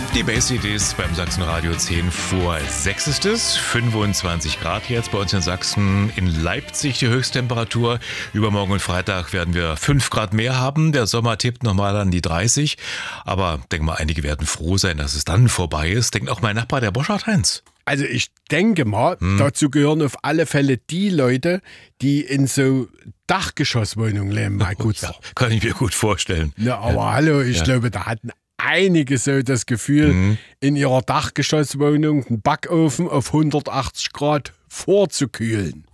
Die Base-CDs beim Sachsenradio 10 vor 6 ist es. 25 Grad jetzt bei uns in Sachsen. In Leipzig die Höchsttemperatur. Übermorgen und Freitag werden wir 5 Grad mehr haben. Der Sommer tippt nochmal an die 30. Aber denk mal, einige werden froh sein, dass es dann vorbei ist. Denkt auch mein Nachbar, der Boschart Heinz. Also ich denke mal, dazu gehören auf alle Fälle die Leute, die in so Dachgeschosswohnungen leben. Ja, kann ich mir gut vorstellen. Ja, aber hallo, ich glaube, da hatten einige so das Gefühl, in ihrer Dachgeschosswohnung einen Backofen auf 180 Grad vorzukühlen.